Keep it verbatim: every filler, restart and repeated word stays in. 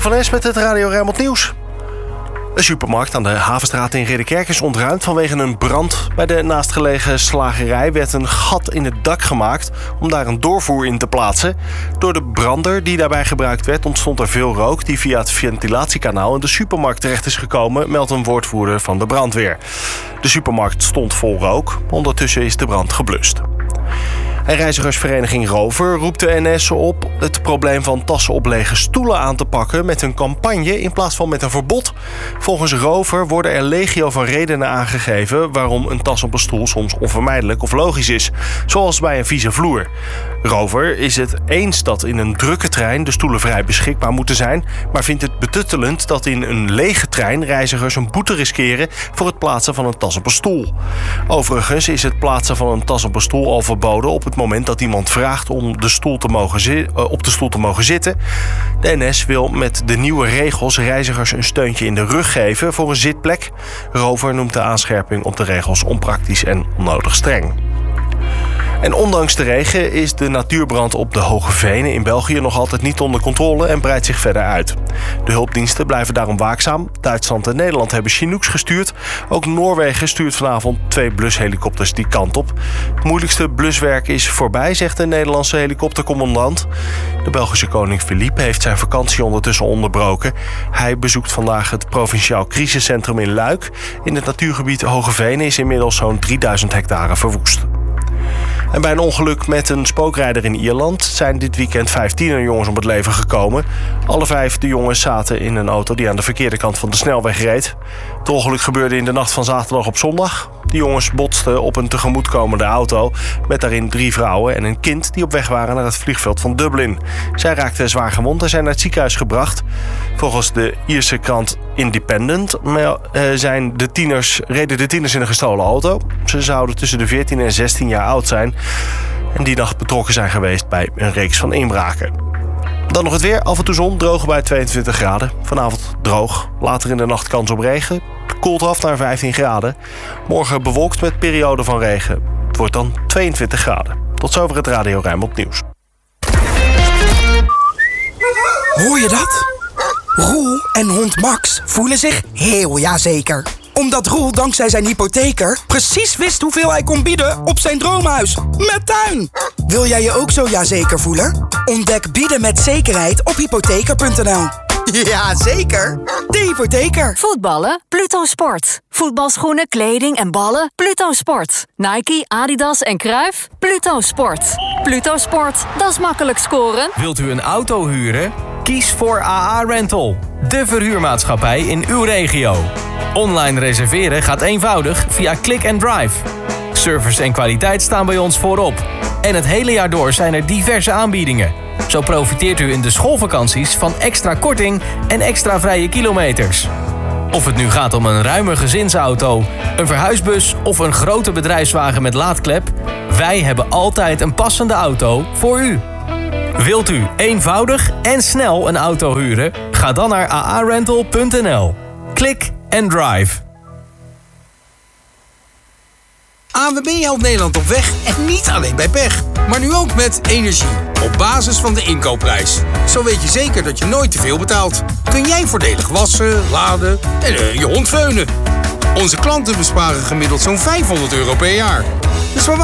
van Es met het Radio Rijnmond Nieuws. Een supermarkt aan de Havenstraat in Ridderkerk is ontruimd vanwege een brand. Bij de naastgelegen slagerij werd een gat in het dak gemaakt om daar een doorvoer in te plaatsen. Door de brander die daarbij gebruikt werd ontstond er veel rook die via het ventilatiekanaal in de supermarkt terecht is gekomen, meldt een woordvoerder van de brandweer. De supermarkt stond vol rook, ondertussen is de brand geblust. En reizigersvereniging Rover roept de N S op het probleem van tassen op lege stoelen aan te pakken met een campagne in plaats van met een verbod. Volgens Rover worden er legio van redenen aangegeven waarom een tas op een stoel soms onvermijdelijk of logisch is, zoals bij een vieze vloer. Rover is het eens dat in een drukke trein de stoelen vrij beschikbaar moeten zijn, maar vindt het betuttelend dat in een lege trein reizigers een boete riskeren voor het plaatsen van een tas op een stoel. Overigens is het plaatsen van een tas op een stoel al verboden op het moment dat iemand vraagt om de stoel te mogen zi- op de stoel te mogen zitten. De N S wil met de nieuwe regels reizigers een steuntje in de rug geven voor een zitplek. Rover noemt de aanscherping op de regels onpraktisch en onnodig streng. En ondanks de regen is de natuurbrand op de Hoge Venen in België nog altijd niet onder controle en breidt zich verder uit. De hulpdiensten blijven daarom waakzaam. Duitsland en Nederland hebben Chinooks gestuurd. Ook Noorwegen stuurt vanavond twee blushelikopters die kant op. Het moeilijkste bluswerk is voorbij, zegt de Nederlandse helikoptercommandant. De Belgische koning Philippe heeft zijn vakantie ondertussen onderbroken. Hij bezoekt vandaag het provinciaal crisiscentrum in Luik. In het natuurgebied Hoge Venen is inmiddels zo'n drieduizend hectare verwoest. En bij een ongeluk met een spookrijder in Ierland zijn dit weekend vijf tienerjongens om het leven gekomen. Alle vijf de jongens zaten in een auto die aan de verkeerde kant van de snelweg reed. Het ongeluk gebeurde in de nacht van zaterdag op zondag. De jongens botsten op een tegemoetkomende auto met daarin drie vrouwen en een kind die op weg waren naar het vliegveld van Dublin. Zij raakten zwaar gewond en zijn naar het ziekenhuis gebracht. Volgens de Ierse krant Independent zijn de tieners, reden de tieners in een gestolen auto. Ze zouden tussen de veertien en zestien jaar oud zijn en die dag betrokken zijn geweest bij een reeks van inbraken. Dan nog het weer. Af en toe zon, droog bij tweeëntwintig graden. Vanavond droog. Later in de nacht kans op regen. Het koelt af naar vijftien graden. Morgen bewolkt met periode van regen. Het wordt dan tweeëntwintig graden. Tot zover het Radio Rijnmond Nieuws. Hoor je dat? Roel en hond Max voelen zich heel jazeker. Omdat Roel dankzij zijn hypotheker precies wist hoeveel hij kon bieden op zijn droomhuis. Met tuin! Wil jij je ook zo jazeker voelen? Ontdek bieden met zekerheid op hypotheker punt n l. Ja, zeker. De hypotheker. Voetballen? Pluto Sport. Voetbalschoenen, kleding en ballen? Pluto Sport. Nike, Adidas en Cruijff? Pluto Sport. Pluto Sport, dat is makkelijk scoren. Wilt u een auto huren? Kies voor A A Rental, de verhuurmaatschappij in uw regio. Online reserveren gaat eenvoudig via Click and Drive. Service en kwaliteit staan bij ons voorop. En het hele jaar door zijn er diverse aanbiedingen. Zo profiteert u in de schoolvakanties van extra korting en extra vrije kilometers. Of het nu gaat om een ruime gezinsauto, een verhuisbus of een grote bedrijfswagen met laadklep, wij hebben altijd een passende auto voor u. Wilt u eenvoudig en snel een auto huren? Ga dan naar a a rental punt n l. Click and drive. A N W B helpt Nederland op weg en niet alleen bij pech, maar nu ook met energie. Op basis van de inkoopprijs. Zo weet je zeker dat je nooit te veel betaalt. Kun jij voordelig wassen, laden en uh, je hond veunen. Onze klanten besparen gemiddeld zo'n vijfhonderd euro per jaar. Dus waar